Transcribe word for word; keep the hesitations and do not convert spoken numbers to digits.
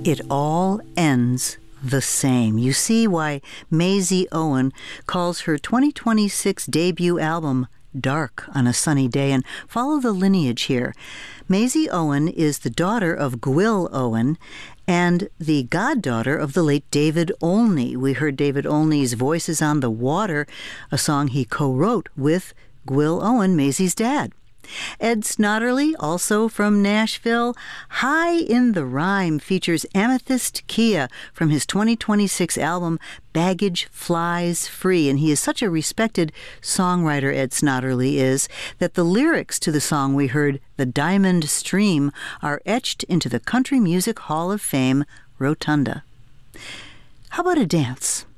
It all ends the same. You see why Maisie Owen calls her twenty twenty-six debut album Dark on a Sunny Day, and follow the lineage here. Maisie Owen is the daughter of Gwyl Owen and the goddaughter of the late David Olney. We heard David Olney's Voices on the Water, a song he co-wrote with Gwyl Owen, Maisie's dad. Ed Snodderly, also from Nashville, High in the Rhyme features Amethyst Kia from his twenty twenty-six album Baggage Flies Free. And he is such a respected songwriter, Ed Snodderly is, that the lyrics to the song we heard, The Diamond Stream, are etched into the Country Music Hall of Fame rotunda. How about a dance?